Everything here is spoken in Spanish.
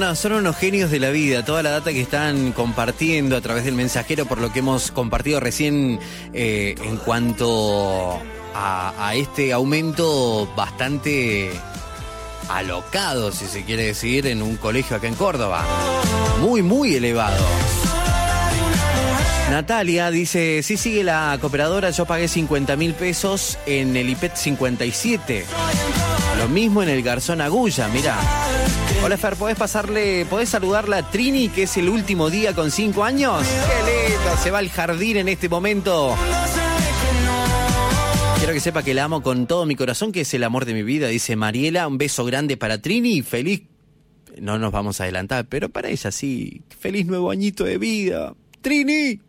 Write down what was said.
son unos genios de la vida. Toda la data que están compartiendo a través del mensajero, por lo que hemos compartido recién en cuanto a este aumento bastante alocado, si se quiere decir, en un colegio acá en Córdoba. Muy, muy elevado. Natalia dice, sí sigue la cooperadora, yo pagué 50.000 pesos en el IPET 57. Lo mismo en el Garzón Agulla, mirá. Hola Fer, ¿podés saludarla a Trini, que es el último día con 5 años? ¡Qué lindo! Se va al jardín en este momento. Quiero que sepa que la amo con todo mi corazón, que es el amor de mi vida, dice Mariela. Un beso grande para Trini, feliz... No nos vamos a adelantar, pero para ella sí, feliz nuevo añito de vida. ¡Trini!